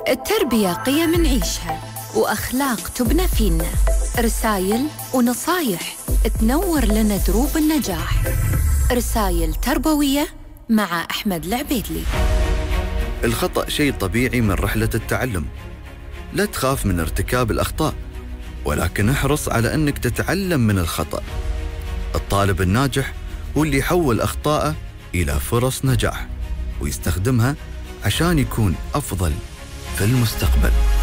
التربية قيم نعيشها وأخلاق تبنى فينا، رسايل ونصايح تنور لنا دروب النجاح. رسايل تربوية مع أحمد العبيدلي. الخطأ شيء طبيعي من رحلة التعلم. لا تخاف من ارتكاب الأخطاء، ولكن احرص على أنك تتعلم من الخطأ. الطالب الناجح هو اللي يحول أخطاءه إلى فرص نجاح ويستخدمها عشان يكون أفضل في المستقبل.